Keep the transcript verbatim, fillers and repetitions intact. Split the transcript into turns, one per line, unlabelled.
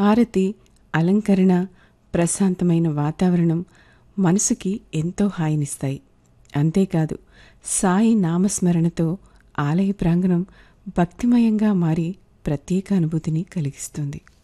హారతి, అలంకరణ, ప్రశాంతమైన వాతావరణం మనసుకి ఎంతో హాయినిస్తాయి. అంతేకాదు సాయి నామస్మరణతో ఆలయ ప్రాంగణం భక్తిమయంగా మారి ప్రత్యేక అనుభూతిని కలిగిస్తుంది.